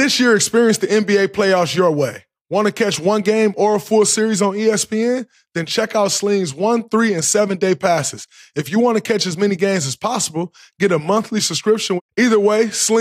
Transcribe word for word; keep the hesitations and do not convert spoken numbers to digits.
This year, experience the N B A playoffs your way. Want to catch one game or a full series on E S P N? Then check out Sling's one, three, and seven-day passes. If you want to catch as many games as possible, get a monthly subscription. Either way, Sling